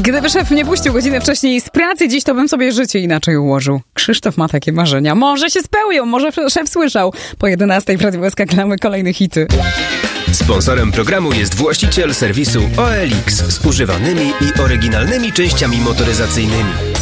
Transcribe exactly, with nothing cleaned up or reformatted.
Gdyby szef mnie puścił godzinę wcześniej z pracy, dziś to bym sobie życie inaczej ułożył. Krzysztof ma takie marzenia. Może się spełnią, może szef słyszał. Po jedenastej w Radiu S K gramy kolejne hity. Sponsorem programu jest właściciel serwisu O L X z używanymi i oryginalnymi częściami motoryzacyjnymi.